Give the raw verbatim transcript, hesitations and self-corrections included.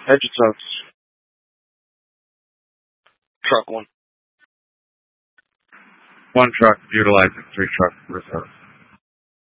Hedge trucks. Truck one. One truck utilizing three truck reserves.